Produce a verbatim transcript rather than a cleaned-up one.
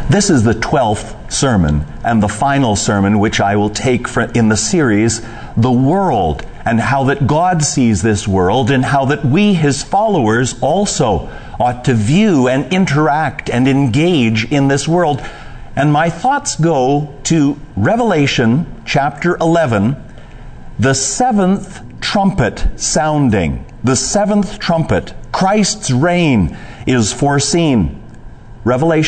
This is the twelfth sermon and the final sermon which I will take in the series, The World, and how that God sees this world and how that we, His followers, also ought to view and interact and engage in this world. And my thoughts go to Revelation chapter eleven, the seventh trumpet sounding. The seventh trumpet. Christ's reign is foreseen. Revelation